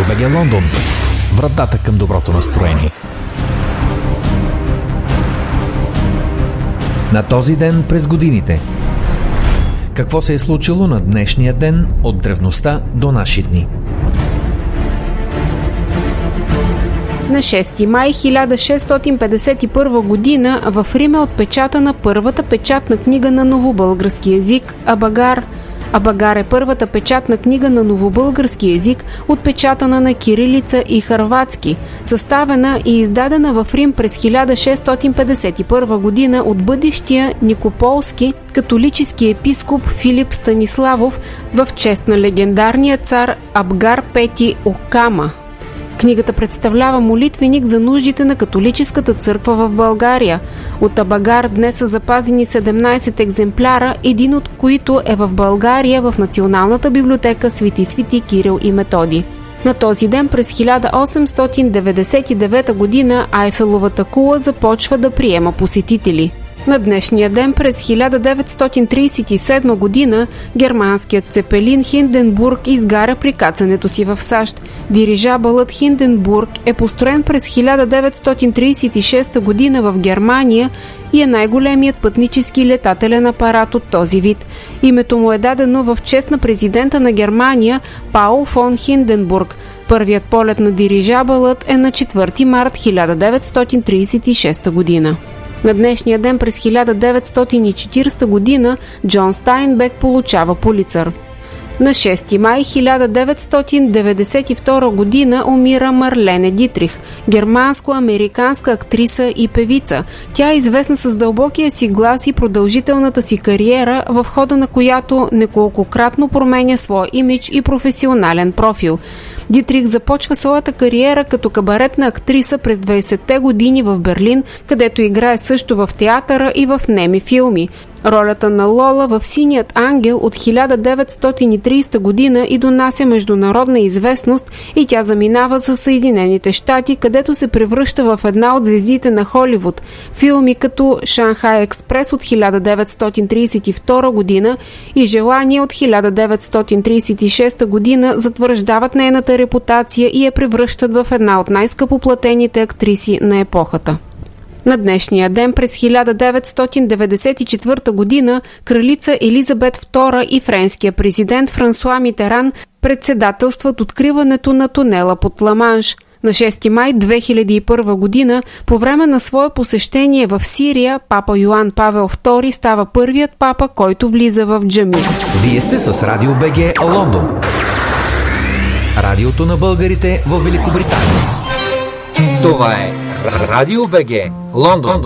БГ Лондон. Вратата към доброто настроение. На този ден през годините. Какво се е случило на днешния ден от древността до наши дни? На 6 май 1651 година в Рим е отпечатана първата печатна книга на новобългарски език – Абагар. Абагар е първата печатна книга на новобългарски език, отпечатана на кирилица и хърватски, съставена и издадена в Рим през 1651 година от бъдещия никополски католически епископ Филип Станиславов в чест на легендарния цар Абгар V Окама. Книгата представлява молитвеник за нуждите на католическата църква в България. От Абагар днес са запазени 17 екземпляра, един от които е в България в Националната библиотека Свети Кирил и Методий. На този ден през 1899 година Айфеловата кула започва да приема посетители. На днешния ден през 1937 година германският цепелин Хинденбург изгаря при кацането си в САЩ. Дирижабълът Хинденбург е построен през 1936 година в Германия и е най-големият пътнически летателен апарат от този вид. Името му е дадено в чест на президента на Германия Паул фон Хинденбург. Първият полет на дирижабълът е на 4 март 1936 година. На днешния ден през 1940 година Джон Стайнбек получава Пулицър. На 6 май 1992 година умира Марлене Дитрих, германско-американска актриса и певица. Тя е известна с дълбокия си глас и продължителната си кариера, в хода на която неколкократно променя своя имидж и професионален профил. Дитрих започва своята кариера като кабаретна актриса през 20-те години в Берлин, където играе също в театъра и в неми филми. Ролята на Лола в Синият ангел от 1930 година и донася международна известност и тя заминава за Съединените щати, където се превръща в една от звездите на Холивуд. Филми като Шанхай експрес от 1932 година и Желание от 1936 година затвърждават нейната репутация и я превръщат в една от най-скъпоплатените актриси на епохата. На днешния ден през 1994 година кралица Елизабет II и френския президент Франсуа Митеран председателстват откриването на тунела под Ла-Манш. На 6 май 2001 година, по време на свое посещение в Сирия, папа Йоан Павел II става първият папа, който влиза в джами. Вие сте с Радио БГ Лондон. Радиото на българите в Великобритания. Това е Радио БГ Лондон.